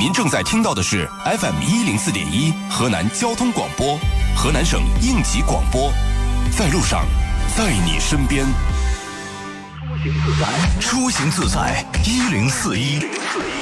您正在听到的是 FM104.1河南交通广播，河南省应急广播，在路上，在你身边。出行自在，1041。